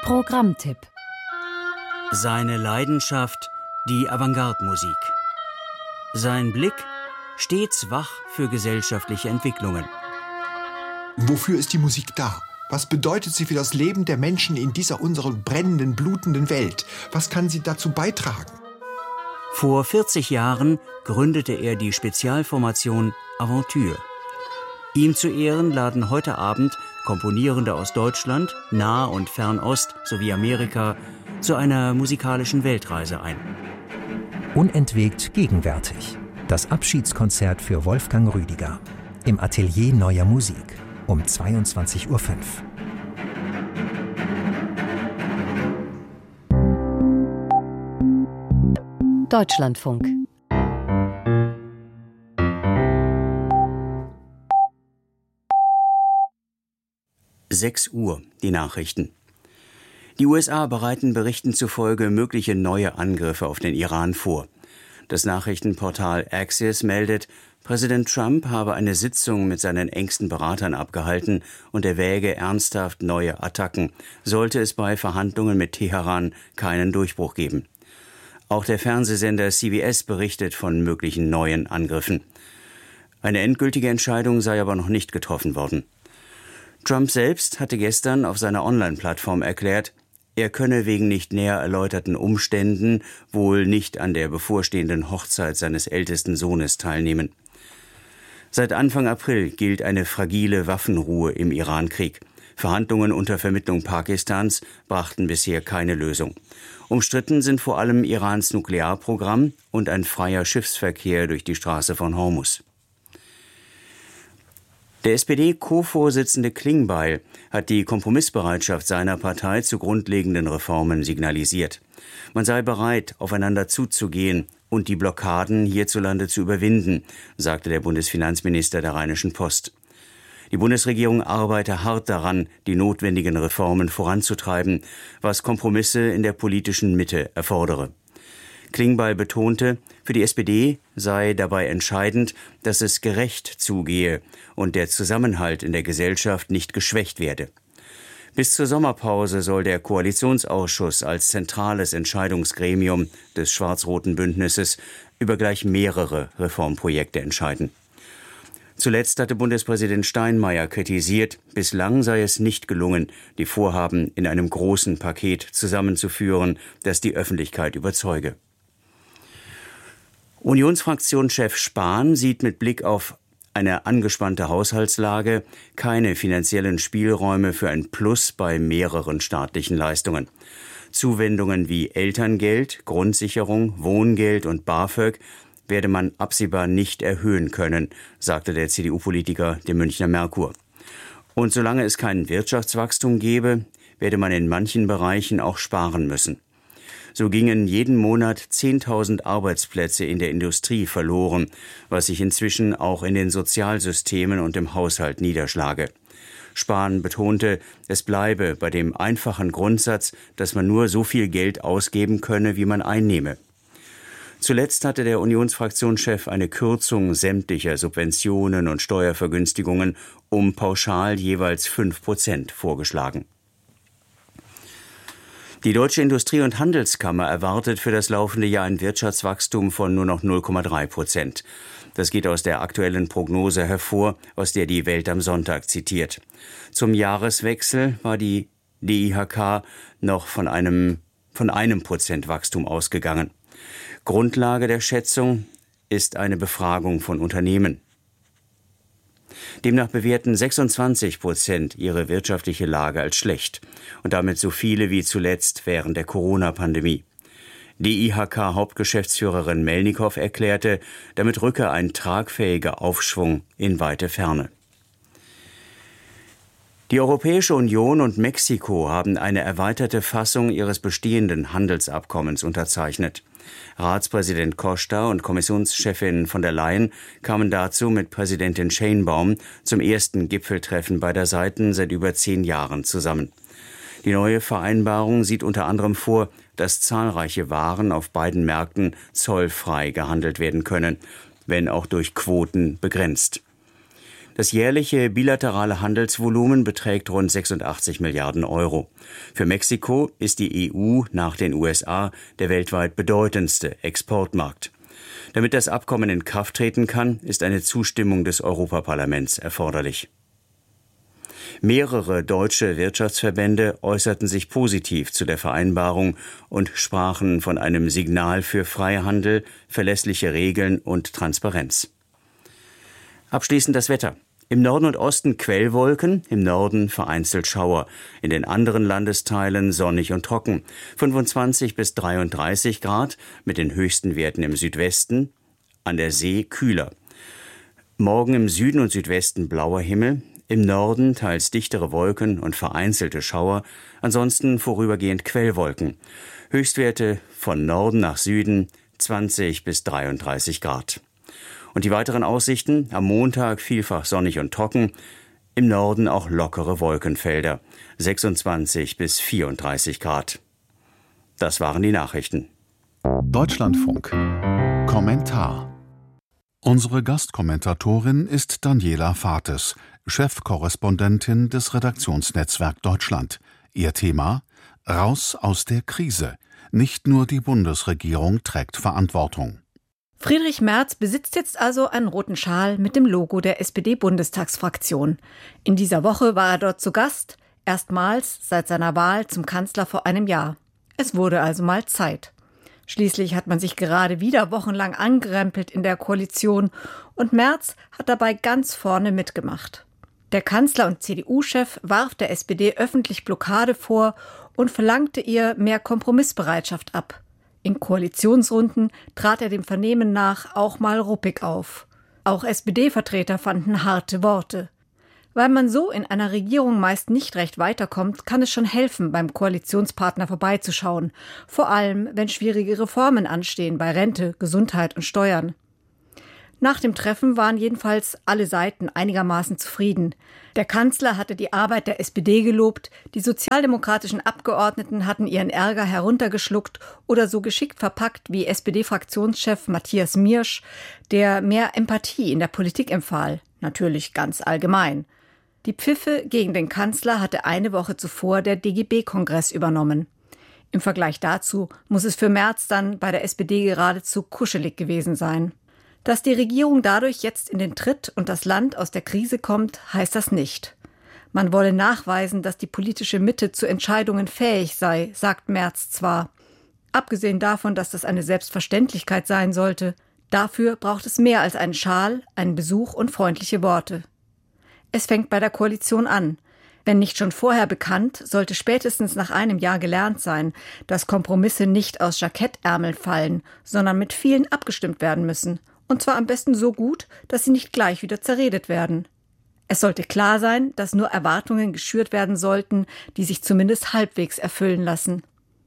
Programmtipp. Seine Leidenschaft, die Avantgarde-Musik. Sein Blick, stets wach für gesellschaftliche Entwicklungen. Wofür ist die Musik da? Was bedeutet sie für das Leben der Menschen in dieser unserer brennenden, blutenden Welt? Was kann sie dazu beitragen? Vor 40 Jahren gründete er die Spezialformation Aventure. Ihm zu Ehren laden heute Abend Komponierende aus Deutschland, Nah- und Fernost sowie Amerika zu einer musikalischen Weltreise ein. Unentwegt gegenwärtig. Das Abschiedskonzert für Wolfgang Rüdiger. Im Atelier Neuer Musik um 22:05 Uhr. Deutschlandfunk. (6 Uhr), die Nachrichten. Die USA bereiten Berichten zufolge mögliche neue Angriffe auf den Iran vor. Das Nachrichtenportal Axios meldet, Präsident Trump habe eine Sitzung mit seinen engsten Beratern abgehalten und erwäge ernsthaft neue Attacken, sollte es bei Verhandlungen mit Teheran keinen Durchbruch geben. Auch der Fernsehsender CBS berichtet von möglichen neuen Angriffen. Eine endgültige Entscheidung sei aber noch nicht getroffen worden. Trump selbst hatte gestern auf seiner Online-Plattform erklärt, er könne wegen nicht näher erläuterten Umständen wohl nicht an der bevorstehenden Hochzeit seines ältesten Sohnes teilnehmen. Seit Anfang April gilt eine fragile Waffenruhe im Iran-Krieg. Verhandlungen unter Vermittlung Pakistans brachten bisher keine Lösung. Umstritten sind vor allem Irans Nuklearprogramm und ein freier Schiffsverkehr durch die Straße von Hormuz. Der SPD-Co-Vorsitzende Klingbeil hat die Kompromissbereitschaft seiner Partei zu grundlegenden Reformen signalisiert. Man sei bereit, aufeinander zuzugehen und die Blockaden hierzulande zu überwinden, sagte der Bundesfinanzminister der Rheinischen Post. Die Bundesregierung arbeite hart daran, die notwendigen Reformen voranzutreiben, was Kompromisse in der politischen Mitte erfordere. Klingbeil betonte, für die SPD sei dabei entscheidend, dass es gerecht zugehe und der Zusammenhalt in der Gesellschaft nicht geschwächt werde. Bis zur Sommerpause soll der Koalitionsausschuss als zentrales Entscheidungsgremium des schwarz-roten Bündnisses über gleich mehrere Reformprojekte entscheiden. Zuletzt hatte Bundespräsident Steinmeier kritisiert, bislang sei es nicht gelungen, die Vorhaben in einem großen Paket zusammenzuführen, das die Öffentlichkeit überzeuge. Unionsfraktionschef Spahn sieht mit Blick auf eine angespannte Haushaltslage keine finanziellen Spielräume für ein Plus bei mehreren staatlichen Leistungen. Zuwendungen wie Elterngeld, Grundsicherung, Wohngeld und BAföG werde man absehbar nicht erhöhen können, sagte der CDU-Politiker dem Münchner Merkur. Und solange es kein Wirtschaftswachstum gebe, werde man in manchen Bereichen auch sparen müssen. So gingen jeden Monat 10.000 Arbeitsplätze in der Industrie verloren, was sich inzwischen auch in den Sozialsystemen und im Haushalt niederschlage. Spahn betonte, es bleibe bei dem einfachen Grundsatz, dass man nur so viel Geld ausgeben könne, wie man einnehme. Zuletzt hatte der Unionsfraktionschef eine Kürzung sämtlicher Subventionen und Steuervergünstigungen um pauschal jeweils 5% vorgeschlagen. Die Deutsche Industrie- und Handelskammer erwartet für das laufende Jahr ein Wirtschaftswachstum von nur noch 0,3%. Das geht aus der aktuellen Prognose hervor, aus der die Welt am Sonntag zitiert. Zum Jahreswechsel war die DIHK noch von einem Prozent Wachstum ausgegangen. Grundlage der Schätzung ist eine Befragung von Unternehmen. Demnach bewerten 26% ihre wirtschaftliche Lage als schlecht und damit so viele wie zuletzt während der Corona-Pandemie. DIHK-Hauptgeschäftsführerin Melnikow erklärte, damit rücke ein tragfähiger Aufschwung in weite Ferne. Die Europäische Union und Mexiko haben eine erweiterte Fassung ihres bestehenden Handelsabkommens unterzeichnet. Ratspräsident Costa und Kommissionschefin von der Leyen kamen dazu mit Präsidentin Sheinbaum zum ersten Gipfeltreffen beider Seiten seit über 10 Jahren zusammen. Die neue Vereinbarung sieht unter anderem vor, dass zahlreiche Waren auf beiden Märkten zollfrei gehandelt werden können, wenn auch durch Quoten begrenzt. Das jährliche bilaterale Handelsvolumen beträgt rund 86 Milliarden Euro. Für Mexiko ist die EU nach den USA der weltweit bedeutendste Exportmarkt. Damit das Abkommen in Kraft treten kann, ist eine Zustimmung des Europaparlaments erforderlich. Mehrere deutsche Wirtschaftsverbände äußerten sich positiv zu der Vereinbarung und sprachen von einem Signal für Freihandel, verlässliche Regeln und Transparenz. Abschließend das Wetter. Im Norden und Osten Quellwolken, im Norden vereinzelt Schauer. In den anderen Landesteilen sonnig und trocken. 25 bis 33 Grad, mit den höchsten Werten im Südwesten, an der See kühler. Morgen im Süden und Südwesten blauer Himmel, im Norden teils dichtere Wolken und vereinzelte Schauer, ansonsten vorübergehend Quellwolken. Höchstwerte von Norden nach Süden 20 bis 33 Grad. Und die weiteren Aussichten: am Montag vielfach sonnig und trocken, im Norden auch lockere Wolkenfelder, 26 bis 34 Grad. Das waren die Nachrichten. Deutschlandfunk. Kommentar. Unsere Gastkommentatorin ist Daniela Fates, Chefkorrespondentin des Redaktionsnetzwerk Deutschland. Ihr Thema: Raus aus der Krise. Nicht nur die Bundesregierung trägt Verantwortung. Friedrich Merz besitzt jetzt also einen roten Schal mit dem Logo der SPD-Bundestagsfraktion. In dieser Woche war er dort zu Gast, erstmals seit seiner Wahl zum Kanzler vor einem Jahr. Es wurde also mal Zeit. Schließlich hat man sich gerade wieder wochenlang angerempelt in der Koalition und Merz hat dabei ganz vorne mitgemacht. Der Kanzler und CDU-Chef warf der SPD öffentlich Blockade vor und verlangte ihr mehr Kompromissbereitschaft ab. In Koalitionsrunden trat er dem Vernehmen nach auch mal ruppig auf. Auch SPD-Vertreter fanden harte Worte. Weil man so in einer Regierung meist nicht recht weiterkommt, kann es schon helfen, beim Koalitionspartner vorbeizuschauen. Vor allem, wenn schwierige Reformen anstehen bei Rente, Gesundheit und Steuern. Nach dem Treffen waren jedenfalls alle Seiten einigermaßen zufrieden. Der Kanzler hatte die Arbeit der SPD gelobt, die sozialdemokratischen Abgeordneten hatten ihren Ärger heruntergeschluckt oder so geschickt verpackt wie SPD-Fraktionschef Matthias Miersch, der mehr Empathie in der Politik empfahl, natürlich ganz allgemein. Die Pfiffe gegen den Kanzler hatte eine Woche zuvor der DGB-Kongress übernommen. Im Vergleich dazu muss es für Merz dann bei der SPD geradezu kuschelig gewesen sein. Dass die Regierung dadurch jetzt in den Tritt und das Land aus der Krise kommt, heißt das nicht. Man wolle nachweisen, dass die politische Mitte zu Entscheidungen fähig sei, sagt Merz zwar. Abgesehen davon, dass das eine Selbstverständlichkeit sein sollte, dafür braucht es mehr als einen Schal, einen Besuch und freundliche Worte. Es fängt bei der Koalition an. Wenn nicht schon vorher bekannt, sollte spätestens nach einem Jahr gelernt sein, dass Kompromisse nicht aus Jackettärmeln fallen, sondern mit vielen abgestimmt werden müssen. Und zwar am besten so gut, dass sie nicht gleich wieder zerredet werden. Es sollte klar sein, dass nur Erwartungen geschürt werden sollten, die sich zumindest halbwegs erfüllen lassen.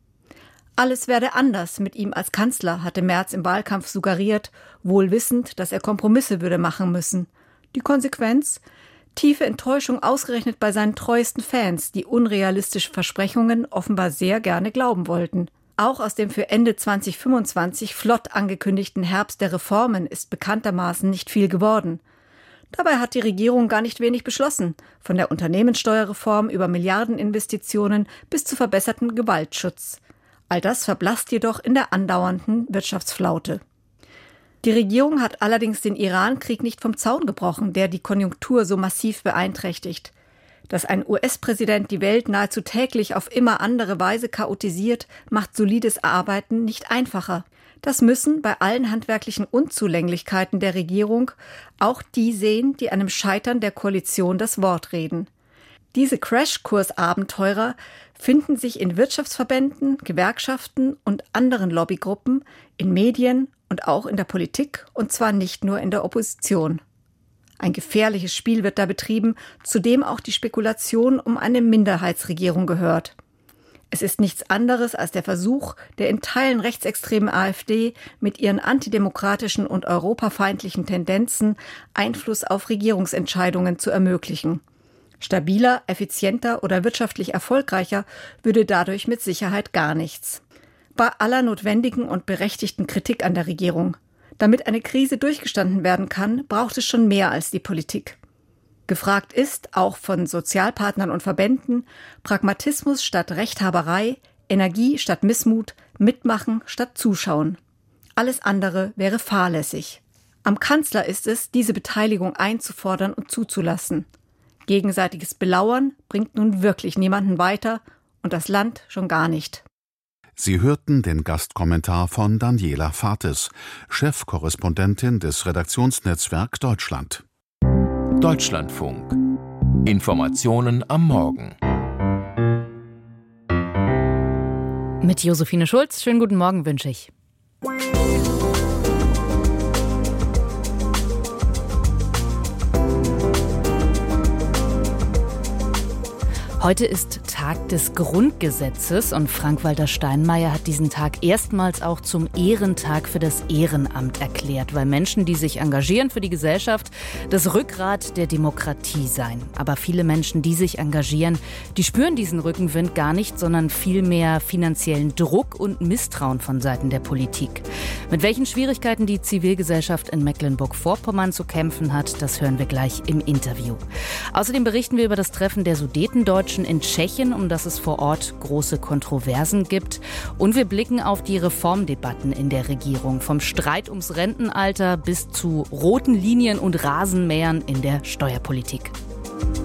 Alles werde anders mit ihm als Kanzler, hatte Merz im Wahlkampf suggeriert, wohl wissend, dass er Kompromisse würde machen müssen. Die Konsequenz? Tiefe Enttäuschung ausgerechnet bei seinen treuesten Fans, die unrealistische Versprechungen offenbar sehr gerne glauben wollten. Auch aus dem für Ende 2025 flott angekündigten Herbst der Reformen ist bekanntermaßen nicht viel geworden. Dabei hat die Regierung gar nicht wenig beschlossen, von der Unternehmenssteuerreform über Milliardeninvestitionen bis zu verbessertem Gewaltschutz. All das verblasst jedoch in der andauernden Wirtschaftsflaute. Die Regierung hat allerdings den Iran-Krieg nicht vom Zaun gebrochen, der die Konjunktur so massiv beeinträchtigt. Dass ein US-Präsident die Welt nahezu täglich auf immer andere Weise chaotisiert, macht solides Arbeiten nicht einfacher. Das müssen bei allen handwerklichen Unzulänglichkeiten der Regierung auch die sehen, die einem Scheitern der Koalition das Wort reden. Diese Crashkurs-Abenteurer finden sich in Wirtschaftsverbänden, Gewerkschaften und anderen Lobbygruppen, in Medien und auch in der Politik, und zwar nicht nur in der Opposition. Ein gefährliches Spiel wird da betrieben, zu dem auch die Spekulation um eine Minderheitsregierung gehört. Es ist nichts anderes als der Versuch der in Teilen rechtsextremen AfD mit ihren antidemokratischen und europafeindlichen Tendenzen Einfluss auf Regierungsentscheidungen zu ermöglichen. Stabiler, effizienter oder wirtschaftlich erfolgreicher würde dadurch mit Sicherheit gar nichts. Bei aller notwendigen und berechtigten Kritik an der Regierung. Damit eine Krise durchgestanden werden kann, braucht es schon mehr als die Politik. Gefragt ist, auch von Sozialpartnern und Verbänden, Pragmatismus statt Rechthaberei, Energie statt Missmut, Mitmachen statt Zuschauen. Alles andere wäre fahrlässig. Am Kanzler ist es, diese Beteiligung einzufordern und zuzulassen. Gegenseitiges Belauern bringt nun wirklich niemanden weiter und das Land schon gar nicht. Sie hörten den Gastkommentar von Daniela Fates, Chefkorrespondentin des Redaktionsnetzwerk Deutschland. Deutschlandfunk. Informationen am Morgen. Mit Josephine Schulz. Schönen guten Morgen wünsche ich. Heute ist Tag des Grundgesetzes und Frank-Walter Steinmeier hat diesen Tag erstmals auch zum Ehrentag für das Ehrenamt erklärt, weil Menschen, die sich engagieren für die Gesellschaft, das Rückgrat der Demokratie seien. Aber viele Menschen, die sich engagieren, die spüren diesen Rückenwind gar nicht, sondern vielmehr finanziellen Druck und Misstrauen von Seiten der Politik. Mit welchen Schwierigkeiten die Zivilgesellschaft in Mecklenburg-Vorpommern zu kämpfen hat, das hören wir gleich im Interview. Außerdem berichten wir über das Treffen der Sudetendeutschen in Tschechien, um das es vor Ort große Kontroversen gibt. Und wir blicken auf die Reformdebatten in der Regierung, vom Streit ums Rentenalter bis zu roten Linien und Rasenmähern in der Steuerpolitik.